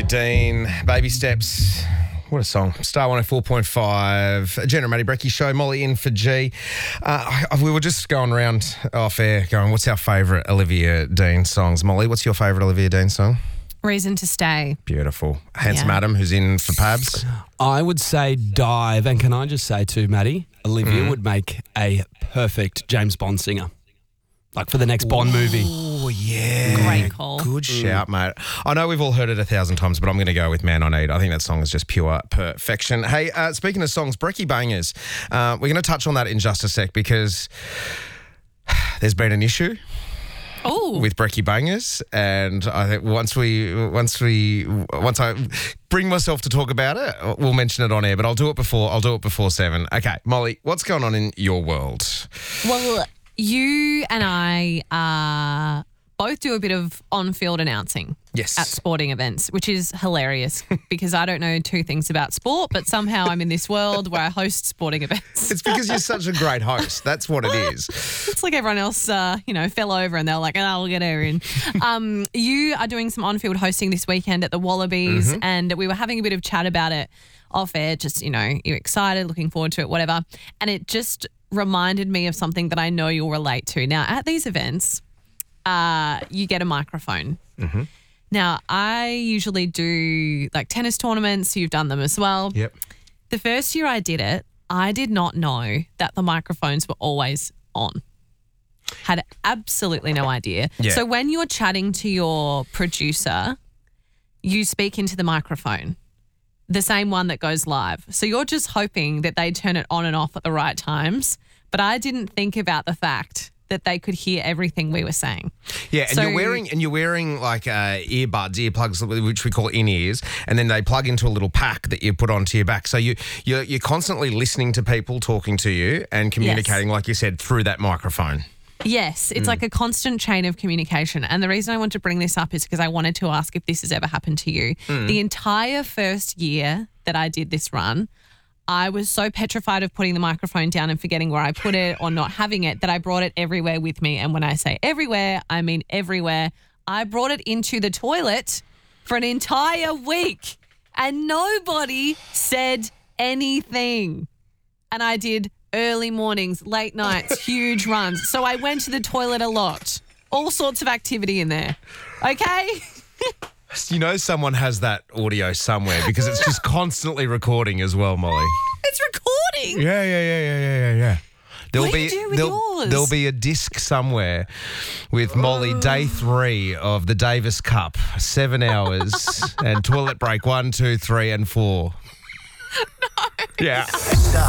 Dean, Baby Steps. What a song. Star 104.5, Jenna and Matty Brecky show. Molly in for G. We were just going around off air going, what's our favourite Olivia Dean songs? Molly, what's your favourite Olivia Dean song? Reason to Stay. Beautiful. Handsome Adam, who's in for Pabs. I would say Dive. And can I just say too, Matty, Olivia would make a perfect James Bond singer. Like for the next Bond movie. Oh, yeah. Great call. Good shout, mate. I know we've all heard it 1,000 times, but I'm going to go with Man I Need. I think that song is just pure perfection. Hey, speaking of songs, Brecky Bangers, we're going to touch on that in just a sec because there's been an issue with Brecky Bangers, and I think once I bring myself to talk about it, we'll mention it on air, but I'll do it before 7. Okay, Molly, what's going on in your world? Well, you and I both do a bit of on-field announcing at sporting events, which is hilarious because I don't know two things about sport, but somehow I'm in this world where I host sporting events. It's because you're such a great host. That's what it is. It's like everyone else, fell over and they're like, we'll get her in. You are doing some on-field hosting this weekend at the Wallabies, and we were having a bit of chat about it off air, just, you're excited, looking forward to it, whatever. And it just reminded me of something that I know you'll relate to. Now, at these events, you get a microphone. Mm-hmm. Now, I usually do like tennis tournaments. You've done them as well. Yep. The first year I did it, I did not know that the microphones were always on. Had absolutely no idea. Yeah. So when you're chatting to your producer, you speak into the microphone, the same one that goes live. So you're just hoping that they turn it on and off at the right times. But I didn't think about the fact that they could hear everything we were saying. Yeah, and you're wearing like earplugs, which we call in-ears, and then they plug into a little pack that you put onto your back. So you're constantly listening to people talking to you and communicating, like you said, through that microphone. Yes, it's like a constant chain of communication. And the reason I want to bring this up is because I wanted to ask if this has ever happened to you. The entire first year that I did this run, I was so petrified of putting the microphone down and forgetting where I put it or not having it that I brought it everywhere with me. And when I say everywhere, I mean everywhere. I brought it into the toilet for an entire week and nobody said anything. And I did early mornings, late nights, huge runs. So I went to the toilet a lot. All sorts of activity in there. Okay? You know someone has that audio somewhere because it's just constantly recording as well, Molly. It's recording. Yeah. What do you do with yours? There'll be a disc somewhere with Molly, day 3 of the Davis Cup, 7 hours, and toilet break 1, 2, 3, and 4. No. Yeah. Star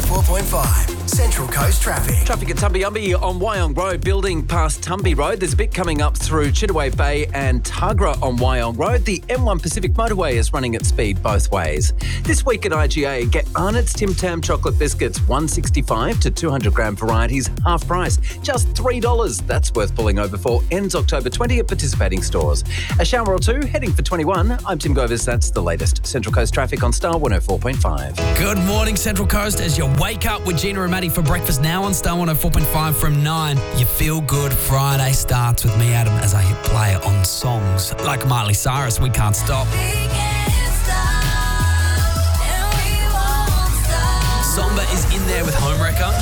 104.5, Central Coast Traffic. Traffic at Tumbiumbi on Wyong Road, building past Tumby Road. There's a bit coming up through Chittaway Bay and Tuggerah on Wyong Road. The M1 Pacific Motorway is running at speed both ways. This week at IGA, get Arnott's Tim Tam chocolate biscuits, 165 to 200 gram varieties, half price, just $3. That's worth pulling over for. Ends October 20 at participating stores. A shower or two, heading for 21. I'm Tim Govers. That's the latest Central Coast Traffic on Star 104.5. Good morning, Central Coast, as you wake up with Gina and Matty for breakfast now on Star 104.5 from 9. Your Feel Good Friday starts with me, Adam, as I hit play on songs like Miley Cyrus, We Can't Stop. Somber is in there with Homewrecker.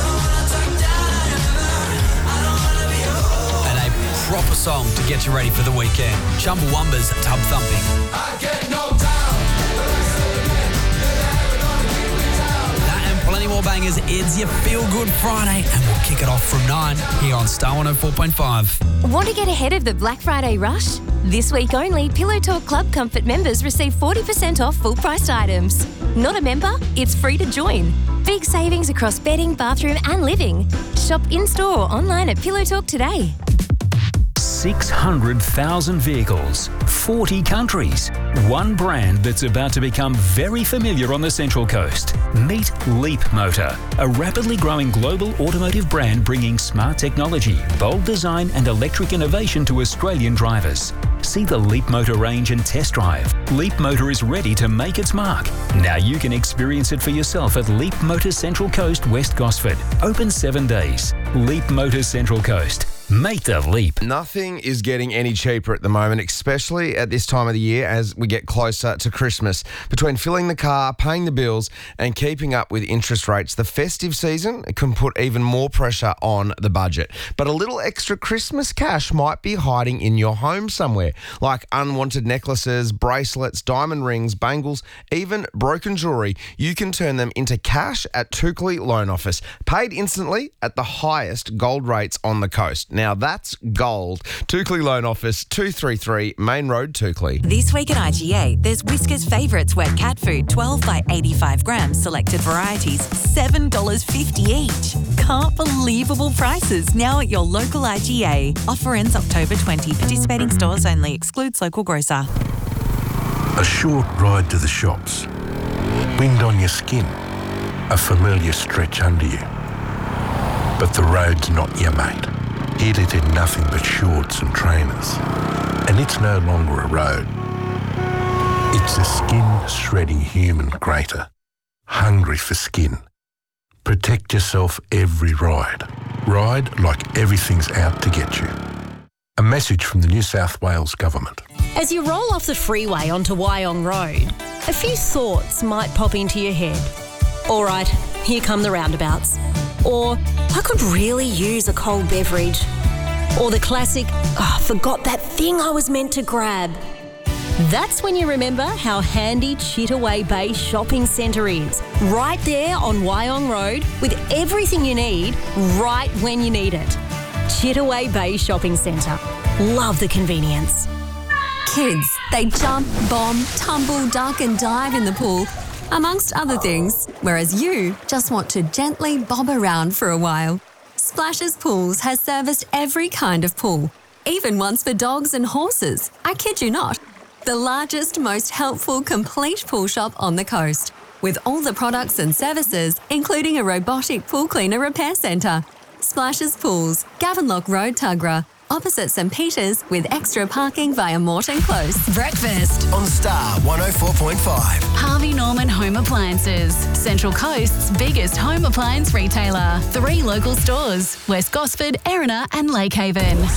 And a proper song to get you ready for the weekend. Chumbawamba's Tub Thumping. I get no time. Plenty more bangers. It's your Feel Good Friday, and we'll kick it off from 9 here on Star 104.5. Want to get ahead of the Black Friday rush? This week only, Pillow Talk Club Comfort members receive 40% off full-priced items. Not a member? It's free to join. Big savings across bedding, bathroom and living. Shop in-store or online at Pillow Talk today. 600,000 vehicles, 40 countries, one brand that's about to become very familiar on the Central Coast. Meet Leap Motor, a rapidly growing global automotive brand bringing smart technology, bold design and electric innovation to Australian drivers. See the Leap Motor range and test drive. Leap Motor is ready to make its mark. Now you can experience it for yourself at Leap Motor Central Coast, West Gosford. Open 7 days. Leap Motor Central Coast. Make the leap. Nothing is getting any cheaper at the moment, especially at this time of the year as we get closer to Christmas. Between filling the car, paying the bills, and keeping up with interest rates, the festive season can put even more pressure on the budget. But a little extra Christmas cash might be hiding in your home somewhere, like unwanted necklaces, bracelets, diamond rings, bangles, even broken jewellery. You can turn them into cash at Toukley Loan Office, paid instantly at the highest gold rates on the coast. Now that's gold. Toukley Loan Office, 233 Main Road, Toukley. This week at IGA, there's Whiskas Favourites wet cat food, 12 by 85 grams, selected varieties, $7.50 each. Can't believable prices now at your local IGA. Offer ends October 20. Participating stores only. Excludes local grocer. A short ride to the shops. Wind on your skin. A familiar stretch under you. But the road's not your mate. Hit it in nothing but shorts and trainers. And it's no longer a road. It's a skin-shredding human grater. Hungry for skin. Protect yourself every ride. Ride like everything's out to get you. A message from the New South Wales Government. As you roll off the freeway onto Wyong Road, a few thoughts might pop into your head. All right, here come the roundabouts. Or, I could really use a cold beverage. Or the classic, forgot that thing I was meant to grab. That's when you remember how handy Chittaway Bay Shopping Centre is. Right there on Wyong Road with everything you need right when you need it. Chittaway Bay Shopping Centre. Love the convenience. Kids, they jump, bomb, tumble, duck and dive in the pool, amongst other things, whereas you just want to gently bob around for a while. Splashes Pools has serviced every kind of pool, even ones for dogs and horses. I kid you not. The largest, most helpful, complete pool shop on the coast, with all the products and services, including a robotic pool cleaner repair centre. Splashes Pools, Gavenlock Road, Tuggerah, opposite St Peters, with extra parking via Morton Close. Breakfast on Star 104.5. Harvey Norman Home Appliances, Central Coast's biggest home appliance retailer. 3 local stores, West Gosford, Erina and Lake Haven.